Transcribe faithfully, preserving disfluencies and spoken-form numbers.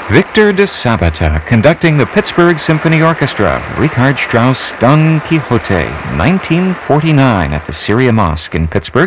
Victor de Sabata conducting the Pittsburgh Symphony Orchestra, Richard Strauss' Don Quixote, nineteen forty-nine at the Syria Mosque in Pittsburgh.